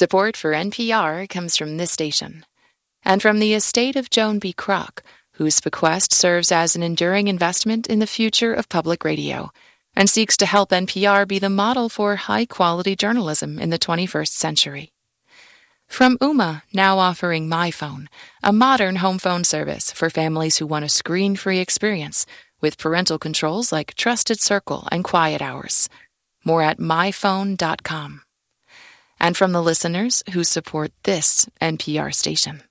Support for NPR comes from this station and from the estate of Joan B. Kroc, whose bequest serves as an enduring investment in the future of public radio and seeks to help NPR be the model for high-quality journalism in the 21st century. From Ooma, now offering MyPhone, a modern home phone service for families who want a screen-free experience with parental controls like Trusted Circle and Quiet Hours. More at myphone.com. And from the listeners who support this NPR station.